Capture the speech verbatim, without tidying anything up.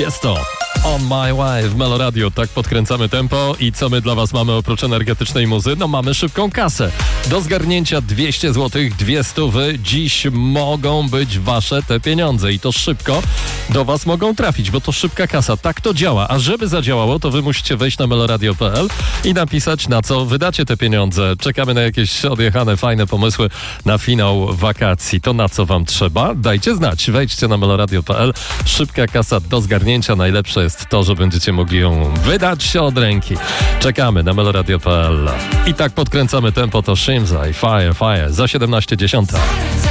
Tiesto. On My Way w Melo Radio. Tak podkręcamy tempo. I co my dla was mamy oprócz energetycznej muzy? No mamy szybką kasę. Do zgarnięcia dwieście złotych, dwie stówy. Dziś mogą być wasze te pieniądze. I to szybko do was mogą trafić, bo to szybka kasa. Tak to działa. A żeby zadziałało, to wy musicie wejść na meloradio kropka p l i napisać, na co wydacie te pieniądze. Czekamy na jakieś odjechane, fajne pomysły na finał wakacji. To na co wam trzeba? Dajcie znać. Wejdźcie na meloradio kropka p l. Szybka kasa do zgarnięcia. Najlepsze jest to, że będziecie mogli ją wydać od ręki. Czekamy na meloradio kropka p l. I tak podkręcamy tempo. To Shimza i Fire Fire za siedemnaście dziesiąt.